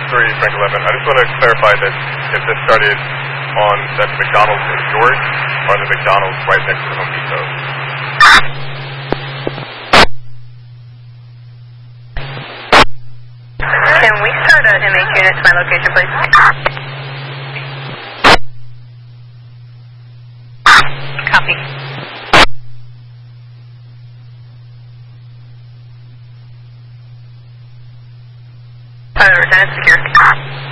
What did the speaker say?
Frank 11. I just want to clarify that if this started on that McDonald's in George or the McDonald's right next to the Home Depot. Can we start a MH unit to my location, please? Copy. Lieutenant, secure.